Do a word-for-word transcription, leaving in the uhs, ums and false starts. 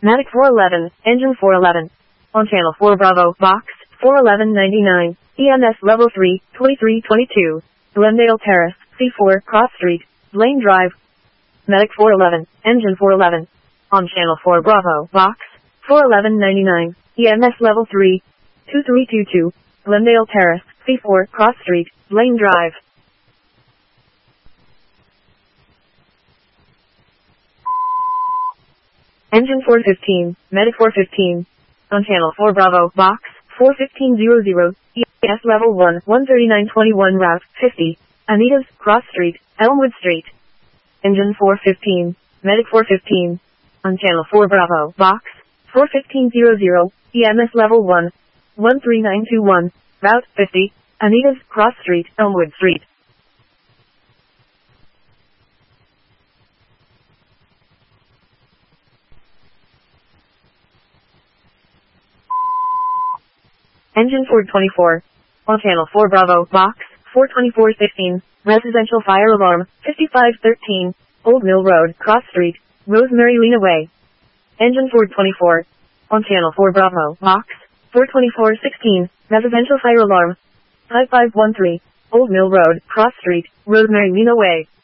Matic four eleven, engine four eleven. On channel four Bravo, box, four eleven ninety-nine, E M S level three, twenty-three twenty-two, Glendale Terrace, C four, Cross Street, Blaine Drive. Matic four eleven, engine four eleven. On channel four Bravo, box, four eleven ninety-nine, E M S level three, twenty-three twenty-two, Glendale Terrace, C four, Cross Street, Blaine Drive. Engine four fifteen, Matic four fifteen. On channel four Bravo, box, four fifteen hundred, E M S level one, one thirty-nine twenty-one route, fifty, Anita's, Cross Street, Elmwood Street. Engine four fifteen, Matic four fifteen. On channel four Bravo, box, four fifteen hundred, E M S level one, one three nine two one, route, fifty, Anita's, Cross Street, Elmwood Street. Engine four twenty-four. On channel four Bravo, box, four twenty-four sixteen, residential fire alarm, fifty-five thirteen, Old Mill Road, Cross Street, Rosemary Lena Way. Engine four twenty-four. On channel four Bravo, box, four twenty-four sixteen, residential fire alarm, five five one three, Old Mill Road, Cross Street, Rosemary Lena Way.